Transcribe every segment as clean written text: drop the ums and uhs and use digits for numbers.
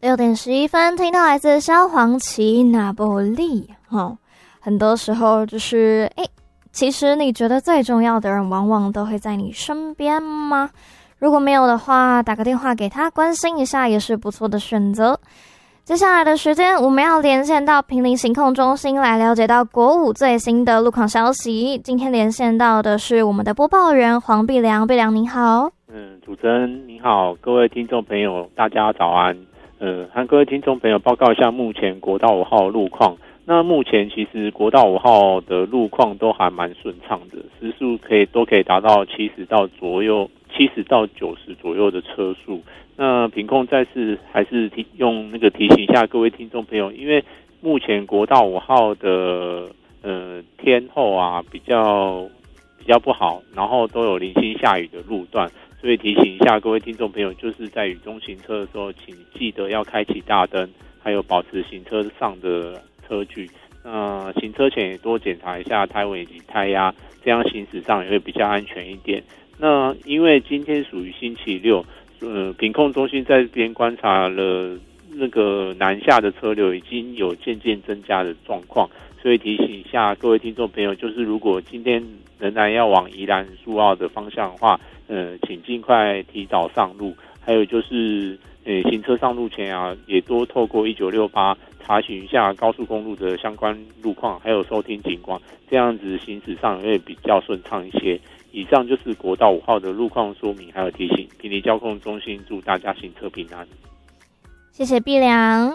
6:11，听到来自萧煌奇那波利。很多时候就是其实你觉得最重要的人往往都会在你身边吗？如果没有的话，打个电话给他关心一下也是不错的选择。接下来的时间我们要连线到坪林行控中心来了解到国五最新的路况消息。今天连线到的是我们的播报员黄碧良。碧良您好。 主持人您好，各位听众朋友大家早安。和各位听众朋友报告一下目前国道5号路况。那目前其实国道5号的路况都还蛮顺畅的，时速都可以达到70到90左右的车速。那品控再次还是用提醒一下各位听众朋友，因为目前国道5号的天候啊比较不好，然后都有零星下雨的路段，所以提醒一下各位听众朋友，就是在雨中行车的时候，请记得要开启大灯，还有保持行车上的车距。行车前也多检查一下胎纹以及胎压，这样行驶上也会比较安全一点。那因为今天属于星期六，品控中心在这边观察了那个南下的车流已经有渐渐增加的状况，所以提醒一下各位听众朋友，就是如果今天仍然要往宜兰苏澳的方向的话，请尽快提早上路。还有就是行车上路前啊，也多透过1968查询一下高速公路的相关路况，还有收听警广，这样子行驶上也会比较顺畅一些。以上就是国道5号的路况说明还有提醒，坪林交通中心祝大家行车平安。 谢谢碧良。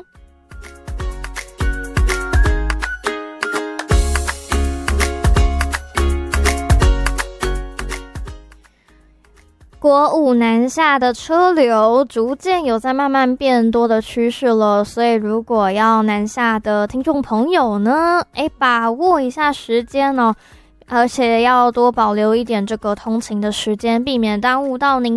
国五南下的车流逐渐有在慢慢变多的趋势了，所以如果要南下的听众朋友呢，把握一下时间哦，而且要多保留一点这个通勤的时间，避免耽误到您